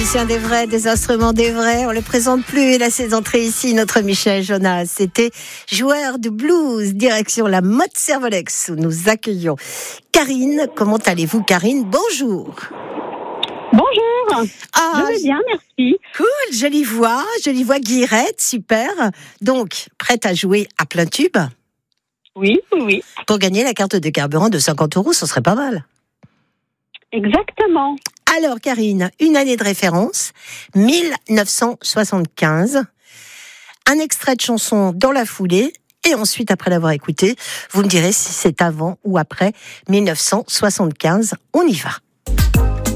musiciens des vrais, des instruments des vrais. On ne le présente plus. Il a ses entrées ici, notre Michel Jonas. C'était joueur de blues, direction la Motte Servolex, où nous accueillons Karine. Comment allez-vous, Karine? Bonjour. Bonjour. Ah, je vais bien, merci. Cool, jolie voix guirette, super. Donc, prête à jouer à plein tube? Oui. Pour gagner la carte de carburant de 50 €, ce serait pas mal. Exactement. Alors, Karine, une année de référence, 1975. Un extrait de chanson dans la foulée. Et ensuite, après l'avoir écouté, vous me direz si c'est avant ou après 1975. On y va.